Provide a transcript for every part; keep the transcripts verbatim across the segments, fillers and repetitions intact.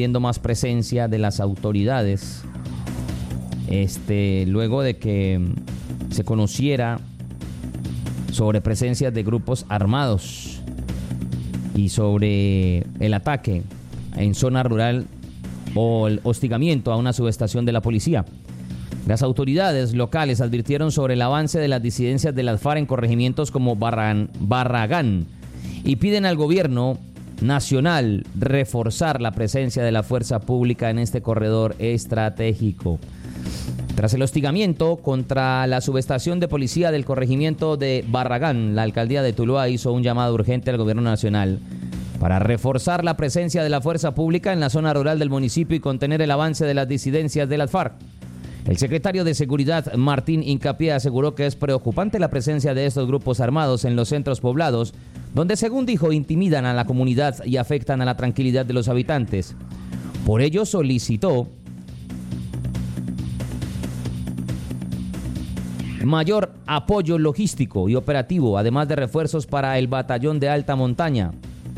Viendo más presencia de las autoridades, este, luego de que se conociera sobre presencias de grupos armados y sobre el ataque en zona rural o el hostigamiento a una subestación de la policía. Las autoridades locales advirtieron sobre el avance de las disidencias de las FARC en corregimientos como Barran, Barragán y piden al gobierno nacional reforzar la presencia de la fuerza pública en este corredor estratégico. Tras el hostigamiento contra la subestación de policía del corregimiento de Barragán, la alcaldía de Tuluá hizo un llamado urgente al gobierno nacional para reforzar la presencia de la fuerza pública en la zona rural del municipio y contener el avance de las disidencias de las FARC. El secretario de Seguridad, Martín Hincapié, aseguró que es preocupante la presencia de estos grupos armados en los centros poblados, donde, según dijo, intimidan a la comunidad y afectan a la tranquilidad de los habitantes. Por ello, solicitó mayor apoyo logístico y operativo, además de refuerzos para el batallón de alta montaña.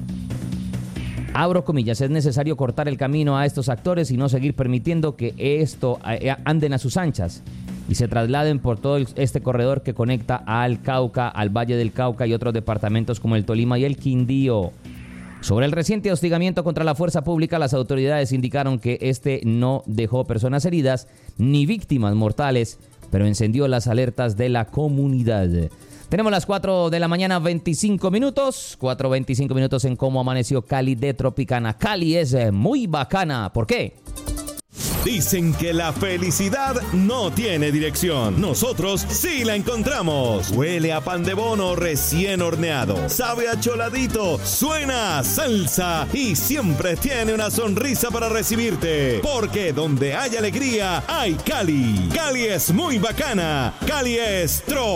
Abro comillas, es necesario cortar el camino a estos actores y no seguir permitiendo que esto anden a sus anchas y se trasladen por todo este corredor que conecta al Cauca, al Valle del Cauca y otros departamentos como el Tolima y el Quindío. Sobre el reciente hostigamiento contra la fuerza pública, las autoridades indicaron que este no dejó personas heridas ni víctimas mortales, pero encendió las alertas de la comunidad. Tenemos las cuatro de la mañana, veinticinco minutos. cuatro veinticinco minutos en Cómo Amaneció Cali de Tropicana. Cali es muy bacana. ¿Por qué? Dicen que la felicidad no tiene dirección. Nosotros sí la encontramos. Huele a pan de bono recién horneado. Sabe a choladito. Suena a salsa. Y siempre tiene una sonrisa para recibirte. Porque donde hay alegría, hay Cali. Cali es muy bacana. Cali es Tropicana.